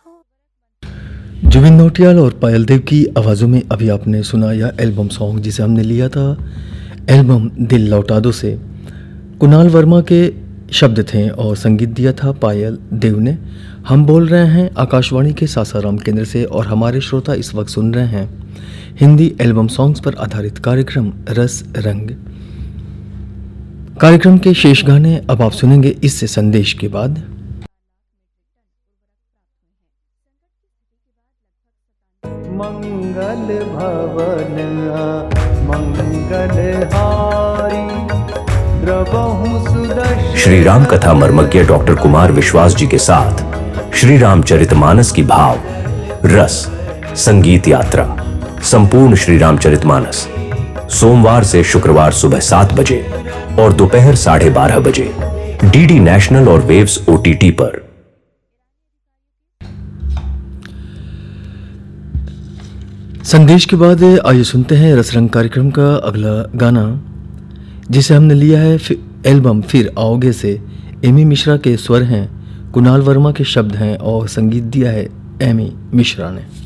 जुबिन नौटियाल और पायल देव की आवाज़ों में अभी आपने सुना यह एल्बम सॉन्ग जिसे हमने लिया था एल्बम दिल लौटा दो से। कुणाल वर्मा के शब्द थे और संगीत दिया था पायल देव ने। हम बोल रहे हैं आकाशवाणी के सासाराम केंद्र से और हमारे श्रोता इस वक्त सुन रहे हैं हिंदी एल्बम सॉन्ग्स पर आधारित कार्यक्रम रस रंग। कार्यक्रम के शेष गाने अब आप सुनेंगे इससे संदेश के बाद। मंगल भवन मंगलहारी द्रवहु सुदर्शन। श्री राम कथा मर्मज्ञ डॉक्टर कुमार विश्वास जी के साथ श्री रामचरितमानस की भाव रस संगीत यात्रा संपूर्ण श्री रामचरितमानस सोमवार से शुक्रवार सुबह 7 बजे और दोपहर 12:30 बजे डीडी नेशनल और वेव्स OTT पर। संदेश के बाद आइए सुनते हैं रसरंग कार्यक्रम का अगला गाना जिसे हमने लिया है एल्बम फिर आओगे से। एमी मिश्रा के स्वर हैं, कुणाल वर्मा के शब्द हैं और संगीत दिया है एमी मिश्रा ने।